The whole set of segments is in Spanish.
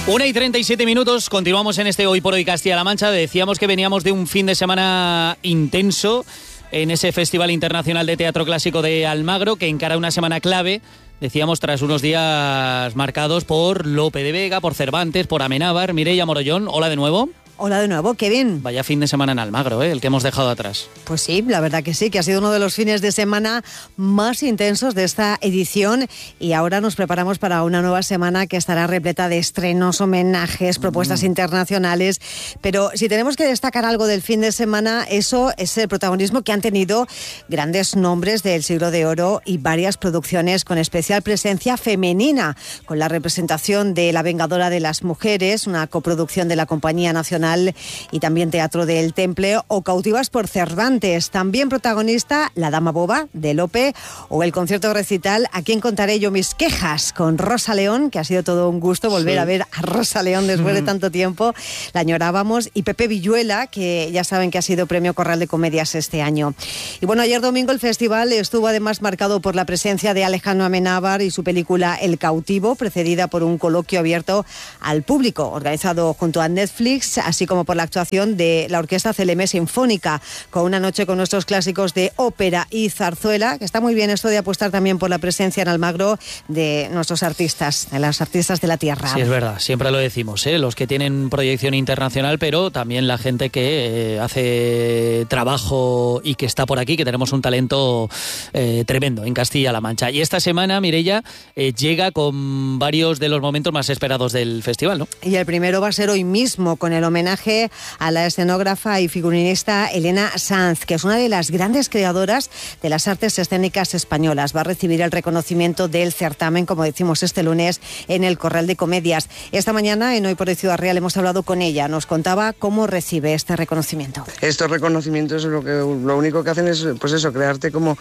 1:37, continuamos en este Hoy por Hoy Castilla-La Mancha. Decíamos que veníamos de un fin de semana intenso en ese Festival Internacional de Teatro Clásico de Almagro, que encara una semana clave, decíamos, tras unos días marcados por Lope de Vega, por Cervantes, por Amenábar. Mireia Morollón, hola de nuevo. Hola de nuevo, qué bien. Vaya fin de semana en Almagro, el que hemos dejado atrás. Pues sí, la verdad que sí, que ha sido uno de los fines de semana más intensos de esta edición, y ahora nos preparamos para una nueva semana que estará repleta de estrenos, homenajes, propuestas internacionales. Pero si tenemos que destacar algo del fin de semana, eso es el protagonismo que han tenido grandes nombres del siglo de oro y varias producciones con especial presencia femenina, con la representación de La Vengadora de las Mujeres, una coproducción de la Compañía Nacional y también Teatro del Temple, o Cautivas por Cervantes. También protagonista La Dama Boba de Lope, o el concierto recital A quién contaré yo mis quejas, con Rosa León, que ha sido todo un gusto volver a ver a Rosa León después de tanto tiempo. La añorábamos. Y Pepe Villuela, que ya saben que ha sido Premio Corral de Comedias este año. Y bueno, ayer domingo el festival estuvo además marcado por la presencia de Alejandro Amenábar y su película El cautivo, precedida por un coloquio abierto al público, organizado junto a Netflix, así como por la actuación de la Orquesta Celemé Sinfónica, con una noche con nuestros clásicos de ópera y zarzuela, que está muy bien esto de apostar también por la presencia en Almagro de nuestros artistas, de las artistas de la tierra. Sí, es verdad, siempre lo decimos, los que tienen proyección internacional, pero también la gente que hace trabajo y que está por aquí, que tenemos un talento tremendo en Castilla-La Mancha. Y esta semana, Mireia, llega con varios de los momentos más esperados del festival, ¿no? Y el primero va a ser hoy mismo, con el homenaje a la escenógrafa y figurinista Elena Sanz, que es una de las grandes creadoras de las artes escénicas españolas. Va a recibir el reconocimiento del certamen, como decimos este lunes, en el Corral de Comedias. Esta mañana en Hoy por Hoy Ciudad Real hemos hablado con ella. Nos contaba cómo recibe este reconocimiento. Estos reconocimientos lo único que hacen es, pues eso, crearte como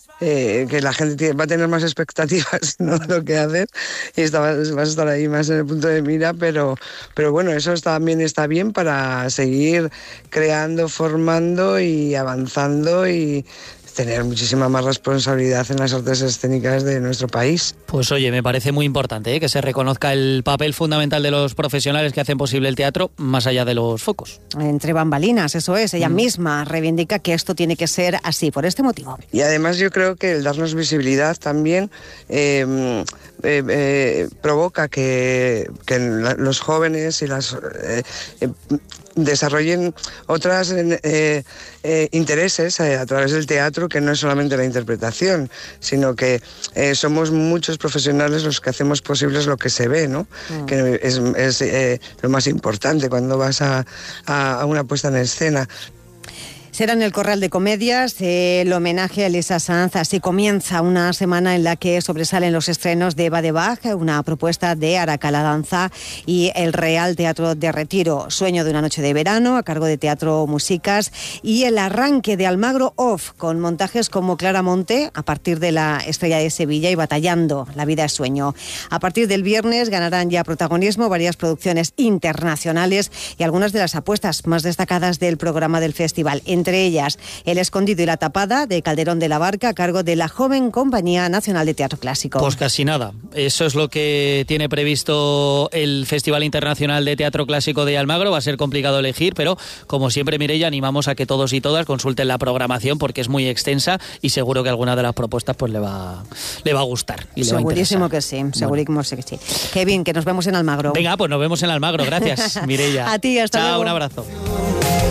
que la gente va a tener más expectativas, ¿no?, de lo que hacer, y vas a estar ahí más en el punto de mira, pero bueno, eso también está bien para seguir creando, formando y avanzando y tener muchísima más responsabilidad en las artes escénicas de nuestro país. Pues oye, me parece muy importante que se reconozca el papel fundamental de los profesionales que hacen posible el teatro, más allá de los focos. Entre bambalinas, eso es. Ella misma reivindica que esto tiene que ser así, por este motivo. Y además yo creo que el darnos visibilidad también provoca que los jóvenes y las desarrollen otros intereses a través del teatro, que no es solamente la interpretación, sino que somos muchos profesionales los que hacemos posibles lo que se ve, ¿no? Que es lo más importante cuando vas a una puesta en escena. Será en el Corral de Comedias el homenaje a Elena Sanz. Así comienza una semana en la que sobresalen los estrenos de Eva de Bach, una propuesta de Araca la Danza, y el Real Teatro de Retiro, Sueño de una noche de verano, a cargo de Teatro Musicas, y el arranque de Almagro Off, con montajes como Claramonte, a partir de La Estrella de Sevilla, y Batallando, La vida es sueño. A partir del viernes ganarán ya protagonismo varias producciones internacionales y algunas de las apuestas más destacadas del programa del festival, entre ellas El escondido y la tapada, de Calderón de la Barca, a cargo de la joven Compañía Nacional de Teatro Clásico. Pues casi nada. Eso es lo que tiene previsto el Festival Internacional de Teatro Clásico de Almagro. Va a ser complicado elegir, pero como siempre, Mireia, animamos a que todos y todas consulten la programación, porque es muy extensa y seguro que alguna de las propuestas pues le va a gustar. Y segurísimo que sí, segurísimo que sí. Qué bien, que nos vemos en Almagro. Venga, pues nos vemos en Almagro. Gracias, Mireia. A ti, hasta luego. Chao, un abrazo.